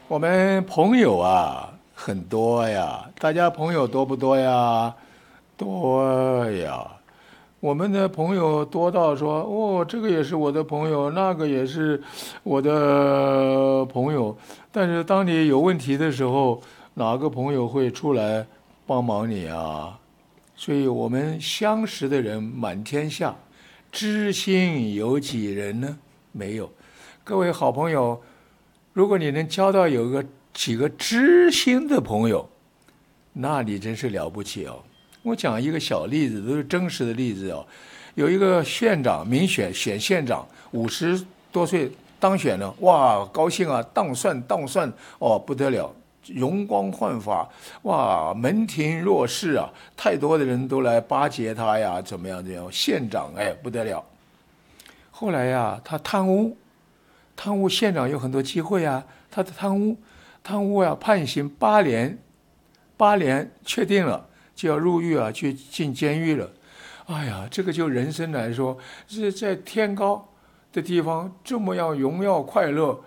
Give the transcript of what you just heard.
我们朋友啊很多呀，大家朋友多不多呀？多呀。我们的朋友多到说，哦，这个也是我的朋友，那个也是我的朋友。但是当你有问题的时候，哪个朋友会出来帮忙你啊？所以我们相识的人满天下，知心有几人呢？没有。各位好朋友，如果你能交到几个知心的朋友，那你真是了不起哦！我讲一个小例子，都是真实的例子哦。有一个县长民选县长，50多岁当选了，哇，高兴啊，当选哦，不得了，容光焕发，哇，门庭若市啊，太多的人都来巴结他呀，怎么样怎么样？县长哎，不得了。后来呀，他贪污县长有很多机会啊，他的贪污啊，判刑8年，8年确定了就要入狱啊，去进监狱了。哎呀，这个就人生来说，是在天高的地方这么样荣耀快乐，